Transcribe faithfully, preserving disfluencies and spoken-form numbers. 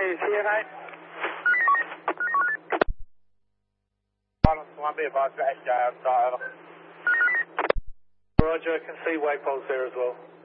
News here, mate. One be advised, got S J outside. Roger, I can see waypoles there as well.